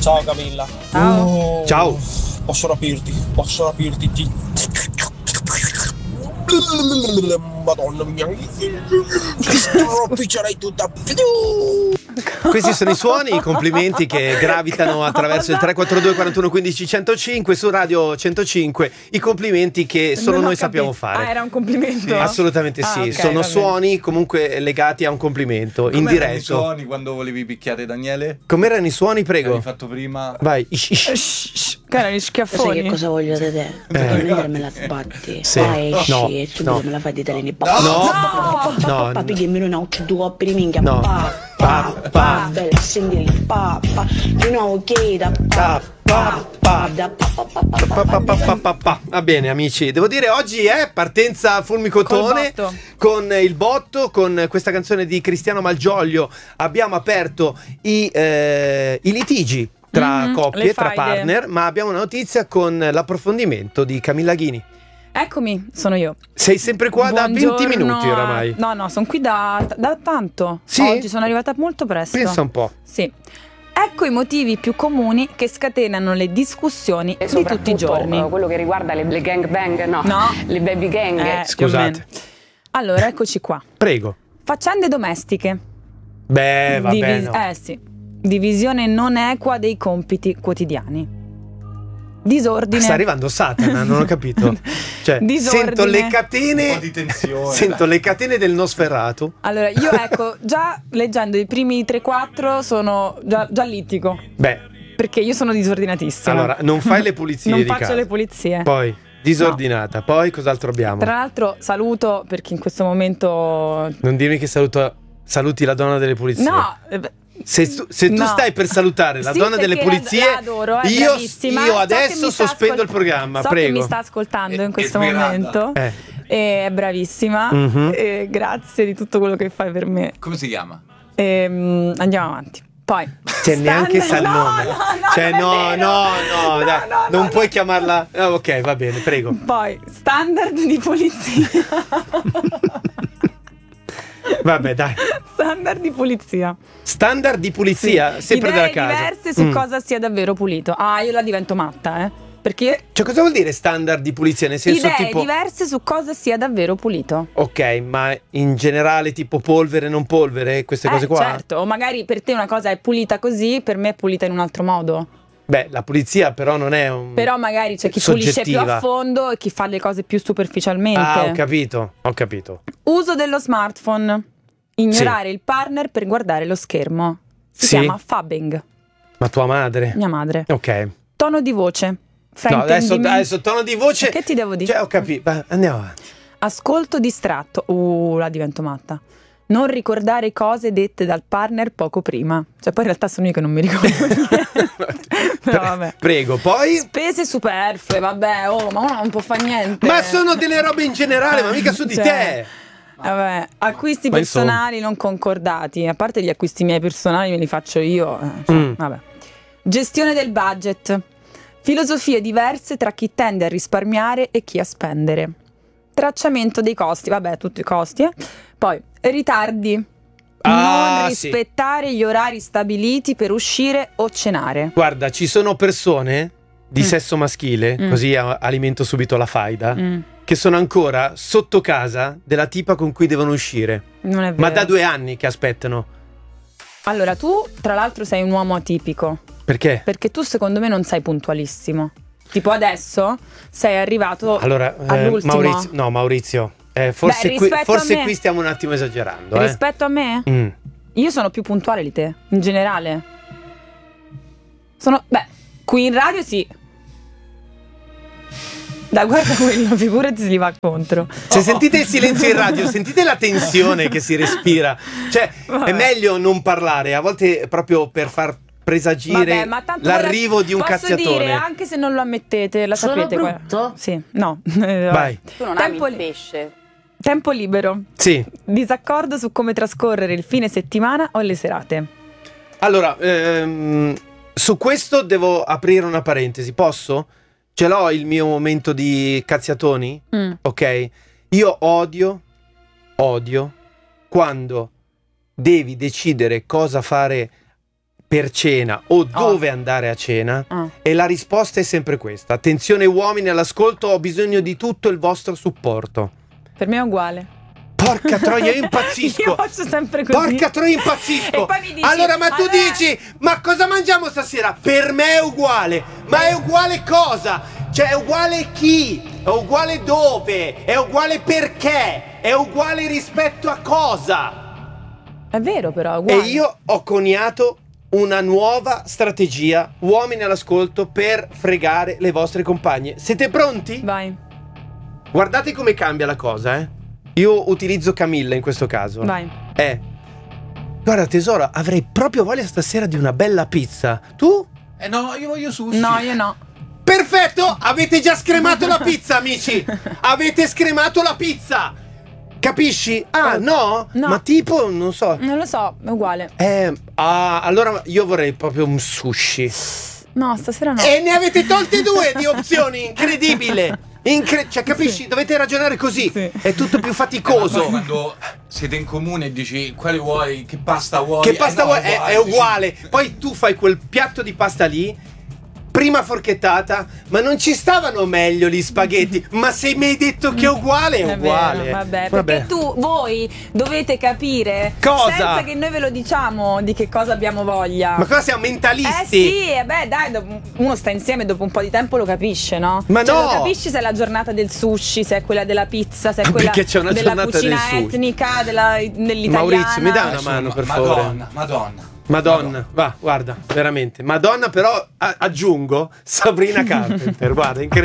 Ciao Camilla. Ciao. Ciao. Posso rapirti. Madonna mia. Stropiccerei tutta. Questi sono i suoni, i complimenti che gravitano attraverso il 342 41 15 105 su Radio 105, i complimenti che solo Non ho noi capito. sappiamo fare. Era un complimento? Assolutamente sì, ok, sono va bene. suoni comunque legati a un complimento in Com'erano i diretto. suoni quando volevi picchiare Daniele? Com'erano i suoni, Che prego? avevi fatto prima? Vai. Che erano gli Sai schiaffoni? che cosa voglio da te? Che me la sbatti. Sì. Vai, esci No, e subito no. me la fai di talini. No. Papi che mi non ho due per minchia. No. Pa. Bella, sentire pa. You know, ok, da pa. Va bene amici, devo dire oggi è partenza fulmicotone Col botto. con il botto, con questa canzone di Cristiano Malgioglio abbiamo aperto i litigi tra coppie, le tra faide. partner, ma abbiamo una notizia con l'approfondimento di Camilla Ghini. Eccomi, sono io. Sei sempre qua da 20 Buongiorno. minuti oramai. No, sono qui da tanto. Sì? Oggi sono arrivata molto presto. Pensa un po'. Sì. Ecco i motivi più comuni che scatenano le discussioni di tutti i giorni. Quello che riguarda le gangbang, no, le baby gang. Più o Scusate. meno. Allora, eccoci qua. Prego. Faccende domestiche. Beh, vabbè, no. Sì. Divisione non equa dei compiti quotidiani. Disordine. Sta arrivando Satana, non ho capito. Cioè, Disordine. sento le Un catene. po' di tensione. Sento le catene del Nosferatu. Allora, io ecco, già leggendo i primi 3-4 sono già litigo. Beh, Perché io sono disordinatissima. allora, non fai le pulizie Non di faccio casa. le pulizie. Poi, disordinata. Poi, cos'altro abbiamo? Tra l'altro saluto perché in questo momento... Non dirmi che saluti la donna delle pulizie. No, Se tu no. stai per salutare la Sì, donna delle perché pulizie, la adoro, è io bravissima. So che adesso mi sta sospendo il programma, so prego. che mi sta ascoltando in questo Esmeralda. momento. E è bravissima. Mhm. E grazie di tutto quello che fai per me. Come si chiama? Andiamo avanti. Poi Cioè, neanche sa il no, nome. no, Cioè, non è vero. dai, no, non no. puoi chiamarla. Ok, va bene, prego. Poi standard di polizia. Vabbè, dai. Standard di polizia. Standard di pulizia, sempre Idee della casa. diverse su cosa sia davvero pulito. Io la divento matta, perché Cioè, cosa vuol dire standard di pulizia? Nel senso, idee tipo. diverse su cosa sia davvero pulito. Ok, ma in generale, tipo polvere, non polvere, queste cose qua? Certo, o magari per te una cosa è pulita così, per me è pulita in un altro modo. Beh, la pulizia però non è un. Però magari c'è chi pulisce più Soggettiva. a fondo e chi fa le cose più superficialmente. Ho capito. Uso dello smartphone. Ignorare il partner per guardare lo schermo. Si Sì. chiama fabbing. Ma tua madre? Mia madre. Ok. Tono di voce. No, Fraintendimenti. adesso tono di voce. Che ti devo dire? Cioè, ho capito. Andiamo avanti. Ascolto distratto. La divento matta. Non ricordare cose dette dal partner poco prima. Cioè, poi in realtà sono io che non mi ricordo niente. Però vabbè. Prego, poi. Spese superflue, vabbè, ma uno non può fare niente. Ma sono delle robe in generale, ma mica su di Cioè, te. Vabbè, acquisti Ma insomma. personali non concordati. A parte gli acquisti miei personali me li faccio io. Vabbè. Gestione del budget. Filosofie diverse tra chi tende a risparmiare e chi a spendere. Tracciamento dei costi, vabbè, tutti i costi. Poi, ritardi. Non sì. rispettare gli orari stabiliti per uscire o cenare. Guarda, ci sono persone di sesso maschile, così alimento subito la faida, che sono ancora sotto casa della tipa con cui devono uscire. Non è vero. Ma da 2 anni che aspettano. Allora, tu tra l'altro sei un uomo atipico. Perché? Perché tu secondo me non sei puntualissimo. Tipo adesso sei arrivato Allora, all'ultimo. Maurizio, forse, Beh, qui, rispetto a forse me- qui stiamo un attimo esagerando. Rispetto a me? Io sono più puntuale di te, in generale. Qui in radio sì. Da guarda quello, figurati se gli va contro. Se sentite il silenzio in radio, sentite la tensione che si respira. Cioè, è meglio non parlare, a volte proprio per far presagire Vabbè, ma tanto l'arrivo di un posso cazziatone. dire, anche se non lo ammettete, la Sono sapete. brutto? Sì, no. Vai. Tu non Tempo ami il li- pesce. Tempo libero. Sì. Disaccordo su come trascorrere il fine settimana o le serate. Allora, su questo devo aprire una parentesi, posso? Ce l'ho il mio momento di cazziatoni? Ok? Io odio quando devi decidere cosa fare per cena o dove andare a cena? Ah. E la risposta è sempre questa. Attenzione uomini all'ascolto, ho bisogno di tutto il vostro supporto. Per me è uguale. Porca troia, io impazzisco. Io faccio sempre così. Porca troia, impazzisco. E poi mi dici, allora, ma tu allora- dici, ma cosa mangiamo stasera? Per me è uguale. Ma è uguale cosa? Cioè, è uguale chi? È uguale dove? È uguale perché? È uguale rispetto a cosa? È vero però, è E uguale. io ho coniato una nuova strategia, uomini all'ascolto, per fregare le vostre compagne. Siete pronti? Vai, Guardate come cambia la cosa, eh. Io utilizzo Camilla in questo caso. vai. Guarda tesoro, avrei proprio voglia stasera di una bella pizza. Tu? No, io voglio sushi. No, io no. Perfetto! Avete già scremato la pizza, amici! Avete scremato la pizza! Capisci? Ah, no? No. Ma tipo, non so. Non lo so, è uguale. Allora io vorrei proprio un sushi. No, stasera no. E ne avete tolte due di opzioni, incredibile! Cioè, capisci? Sì. Dovete ragionare così. Sì. È tutto più Ma faticoso. poi quando siete in comune e dici quale vuoi, che pasta vuoi? Che pasta no, vuoi? È uguale. Poi tu fai quel piatto di pasta lì, prima forchettata, ma non ci stavano meglio gli spaghetti. Ma se mi hai detto che è uguale, è È uguale. vero, vabbè, perché voi dovete capire Cosa? senza che noi ve lo diciamo di che cosa abbiamo voglia. Ma cosa siamo mentalisti? Sì, beh, dai, uno sta insieme dopo un po' di tempo lo capisce, no? Ma Cioè, no! lo capisci se è la giornata del sushi, se è quella della pizza, se è Ma quella perché c'è una della giornata cucina del sushi? etnica, dell'italiana. Maurizio, mi dai una mano, per favore? Madonna, va, guarda, veramente. Madonna, però aggiungo Sabrina Carpenter, guarda, incredibile.